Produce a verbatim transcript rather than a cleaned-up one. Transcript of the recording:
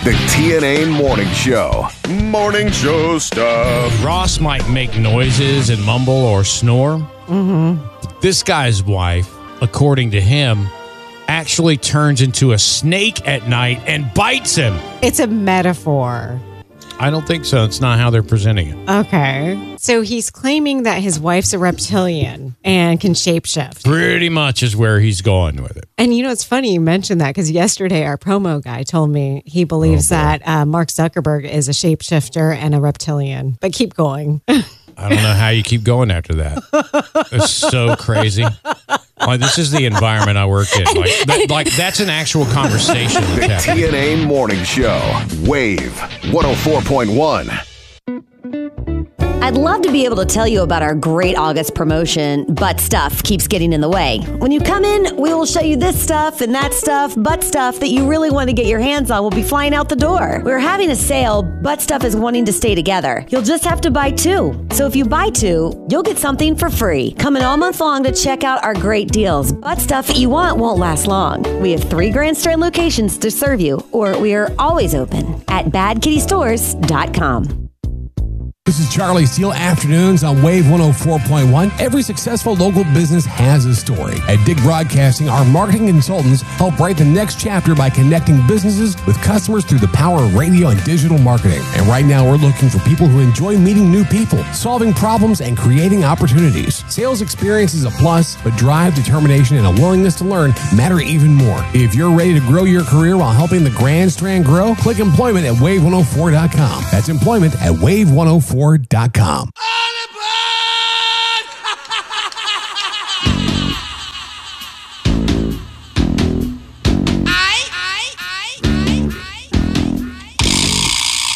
The T N A Morning Show. Morning show stuff. Ross might make noises and mumble or snore. Mm-hmm. This guy's wife, according to him, actually turns into a snake at night and bites him. It's a metaphor. I don't think so. It's not how they're presenting it. Okay. So he's claiming that his wife's a reptilian and can shapeshift. Pretty much is where he's going with it. And you know, it's funny you mentioned that because yesterday our promo guy told me he believes Oh, that uh, Mark Zuckerberg is a shapeshifter and a reptilian. But keep going. I don't know how you keep going after that. It's so crazy. Like, this is the environment I work in. Like, that, like that's an actual conversation The that's happening. T N A Morning Show. Wave one oh four point one. I'd love to be able to tell you about our great August promotion, but stuff keeps getting in the way. When you come in, we will show you this stuff and that stuff, but stuff that you really want to get your hands on will be flying out the door. We're having a sale, but stuff is wanting to stay together. You'll just have to buy two. So if you buy two, you'll get something for free. Come in all month long to check out our great deals, but stuff that you want won't last long. We have three Grand Strand locations to serve you, or we are always open at bad kitty stores dot com. This is Charlie Steele Afternoons on Wave one oh four point one. Every successful local business has a story. At Dig Broadcasting, our marketing consultants help write the next chapter by connecting businesses with customers through the power of radio and digital marketing. And right now, we're looking for people who enjoy meeting new people, solving problems, and creating opportunities. Sales experience is a plus, but drive, determination, and a willingness to learn matter even more. If you're ready to grow your career while helping the Grand Strand grow, click employment at wave one oh four dot com. That's employment at wave one oh four dot com.